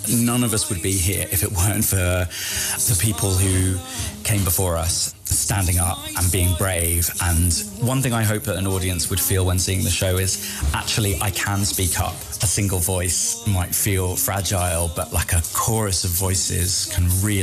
None of us would be here if it weren't for the people who came before us, standing up and being brave. And one thing I hope that an audience would feel when seeing the show is, actually, I can speak up. A single voice might feel fragile, but like a chorus of voices can really